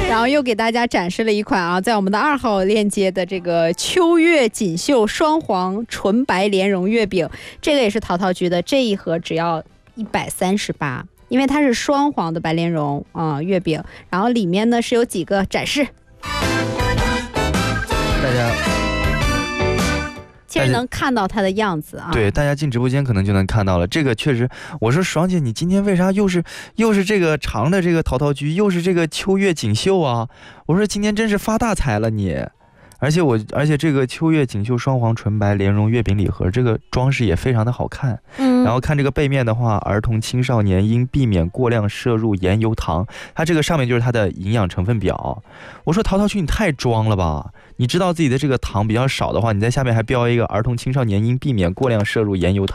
然后又给大家展示了一款啊，在我们的2号链接的这个秋月锦绣双黄纯白莲蓉月饼，这个也是淘淘局的，这一盒只要138，因为它是双黄的白莲蓉月饼，然后里面呢是有几个展示， 大家其实能看到它的样子啊。 对，大家进直播间可能就能看到了。这个确实，我说爽姐，你今天为啥又是这个长的这个淘淘居，又是这个秋月锦绣啊？我说今天真是发大财了你。而且这个秋月锦绣双黄纯白莲蓉月饼礼盒，这个装饰也非常的好看。然后看这个背面的话，儿童青少年应避免过量摄入盐油糖，它这个上面就是它的营养成分表。我说淘淘区你太装了吧，你知道自己的这个糖比较少的话，你在下面还标一个儿童青少年应避免过量摄入盐油糖。